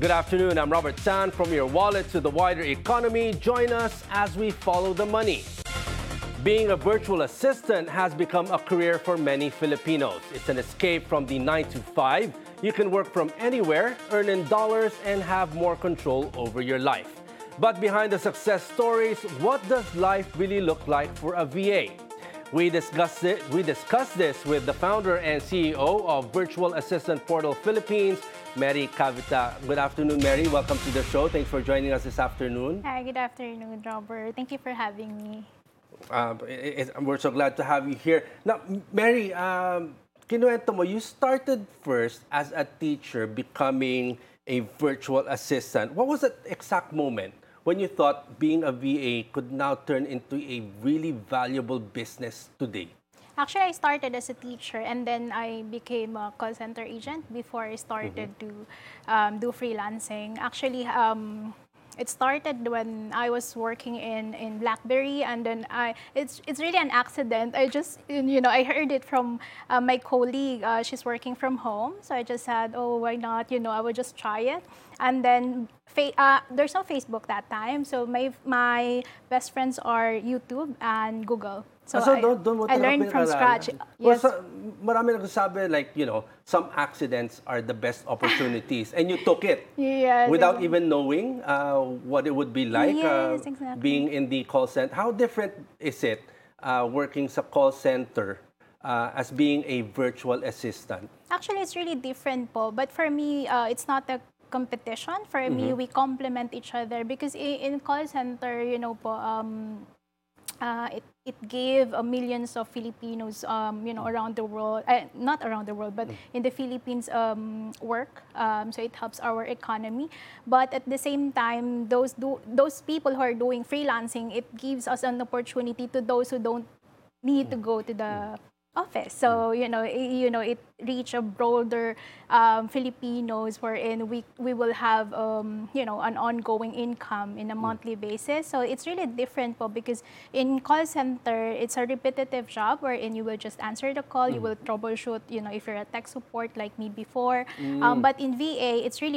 Good afternoon, I'm Robert Tan. From your wallet to the wider economy, join us as we follow the money. Being a virtual assistant has become a career for many Filipinos. It's an escape from the 9 to 5. You can work from anywhere, earn in dollars, and have more control over your life. But behind the success stories, what does life really look like for a VA? We discuss this with the founder and CEO of Virtual Assistant Portal Philippines, Mary Cavita. Good afternoon, Mary. Welcome to the show. Thanks for joining us this afternoon. Hi, good afternoon, Robert. Thank you for having me. We're so glad to have you here. Now, Mary, kinuwento mo, you started first as a teacher becoming a virtual assistant. What was that exact moment when you thought being a VA could now turn into a really valuable business today? Actually, I started as a teacher and then I became a call center agent before I started to do freelancing. Actually, it started when I was working in BlackBerry, and then it's really an accident. I heard it from my colleague. She's working from home, so I just said, oh, why not? I would just try it. And then there's no Facebook that time, so my best friends are YouTube and Google. So I learned from scratch. Well, Yes. marami nagsasabi like, some accidents are the best opportunities. And you took it Yes, without exactly. even knowing what it would be like Yes, exactly. being in the call center. How different is it working sa call center as being a virtual assistant? Actually, it's really different po. But for me, it's not a competition. For me, we complement each other because in call center, it gave millions of Filipinos, around the world, not around the world, but in the Philippines, work. So it helps our economy. But at the same time, those people who are doing freelancing, it gives us an opportunity to those who don't need to go to the office. So it reach a broader Filipinos wherein we will have an ongoing income in a monthly basis. So it's really different po because in call center it's a repetitive job wherein you will just answer the call, you will troubleshoot if you're a tech support like me before. But in VA it's really